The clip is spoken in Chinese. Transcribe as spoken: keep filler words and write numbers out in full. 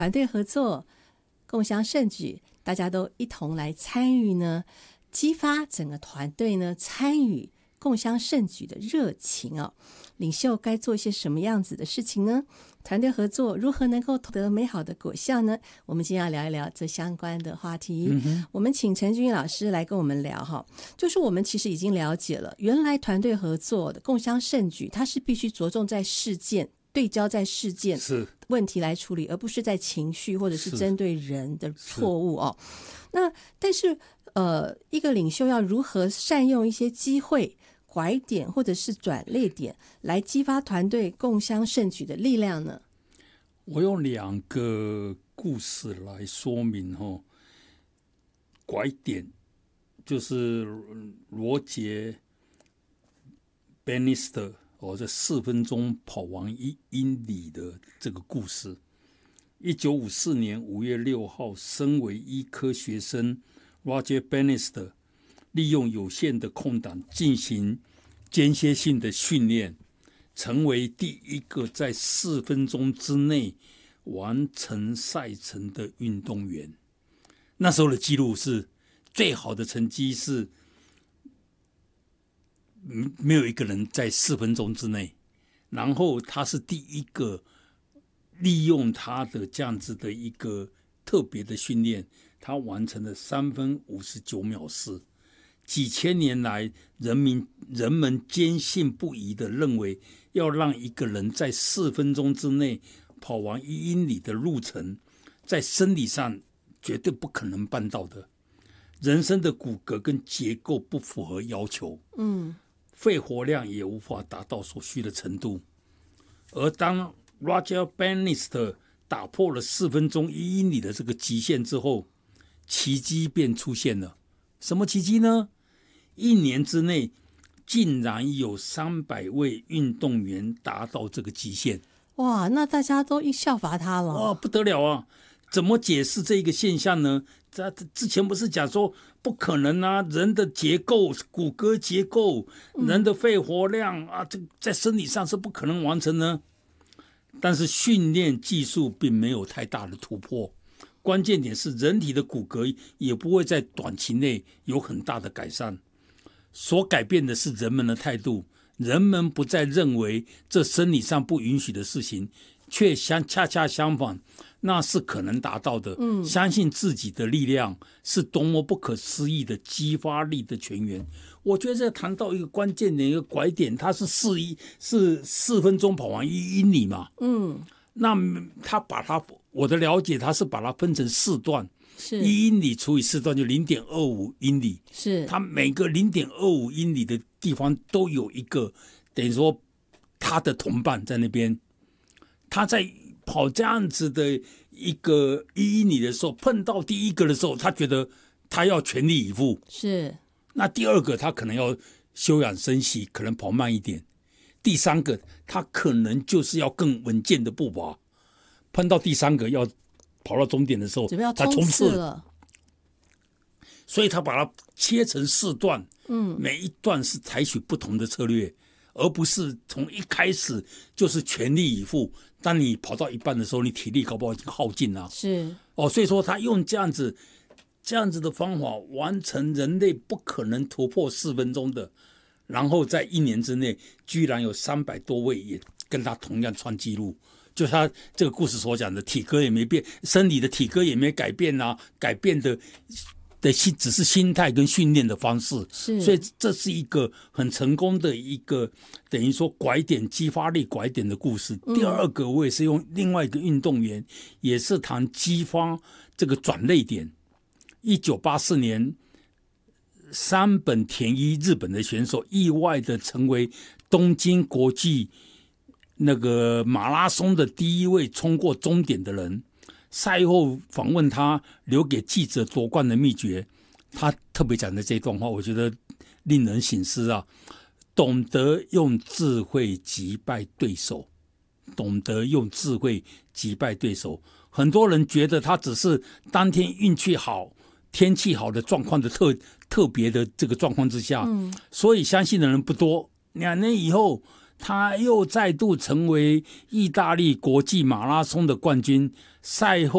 团队合作，共襄盛举，大家都一同来参与呢，激发整个团队呢参与共襄盛举的热情哦。领袖该做一些什么样子的事情呢？团队合作如何能够得美好的果效呢？我们今天要聊一聊这相关的话题。嗯、我们请陈君老师来跟我们聊哈，就是我们其实已经了解了，原来团队合作的共襄盛举，它是必须着重在事件。对焦在事件问题来处理，而不是在情绪或者是针对人的错误哦。那但是呃，一个领袖要如何善用一些机会、拐点或者是转捩点，来激发团队共襄盛举的力量呢？ 我用两个故事来说明哦。拐点就是罗杰·班尼斯特。哦，这四分钟跑完一英里的这个故事。一九五四年五月六号，身为医科学生 Roger Bannister 利用有限的空档进行间歇性的训练，成为第一个在四分钟之内完成赛程的运动员。那时候的记录是最好的成绩是没有一个人在四分钟之内，然后他是第一个利用他的这样子的一个特别的训练，他完成了三分五十九秒四。几千年来，人民人们坚信不疑的认为，要让一个人在四分钟之内跑完一英里的路程，在生理上绝对不可能办到的。人生的骨骼跟结构不符合要求，嗯。肺活量也无法达到所需的程度，而当 Roger Bannister 打破了四分钟一英里的这个极限之后，奇迹便出现了。什么奇迹呢？一年之内竟然有三百位运动员达到这个极限。 哇，那大家都一效法他了。 哇，不得了啊！怎么解释这个现象呢？他之前不是讲说不可能啊，人的结构、骨骼结构、人的肺活量啊，这在生理上是不可能完成呢。但是训练技术并没有太大的突破，关键点是人体的骨骼也不会在短期内有很大的改善。所改变的是人们的态度，人们不再认为这生理上不允许的事情，却相恰恰相反，那是可能达到的。嗯，相信自己的力量是多么不可思议的激发力的泉源。我觉得这谈到一个关键的一个拐点，它是四一是四分钟跑完一英里嘛。嗯，那他把它，我的了解，他是把它分成四段，是一英里除以四段就零点二五英里。是，他每个零点二五英里的地方都有一个，等于说他的同伴在那边。他在跑这样子的一个一英里的时候，碰到第一个的时候，他觉得他要全力以赴。是。那第二个他可能要休养生息，可能跑慢一点。第三个他可能就是要更稳健的步伐。碰到第三个要跑到终点的时候，他冲刺了。所以他把它切成四段，嗯，每一段是采取不同的策略，而不是从一开始就是全力以赴。当你跑到一半的时候，你体力搞不好已经耗尽了。是哦，所以说他用这样子这样子的方法完成人类不可能突破四分钟的，然后在一年之内，居然有三百多位也跟他同样创纪录。就他这个故事所讲的，体格也没变，生理的体格也没改变啊，改变的。的心只是心态跟训练的方式，是，所以这是一个很成功的一个等于说拐点激发力拐点的故事。嗯、第二个我也是用另外一个运动员，也是谈激发这个转捩点。一九八四年，山本田一日本的选手意外的成为东京国际那个马拉松的第一位冲过终点的人。赛后访问他留给记者夺冠的秘诀，他特别讲的这段话，我觉得令人省思啊！懂得用智慧击败对手，懂得用智慧击败对手。很多人觉得他只是当天运气好、天气好的状况的特特别的这个状况之下，嗯、所以相信的人不多。两年以后，他又再度成为意大利国际马拉松的冠军。赛后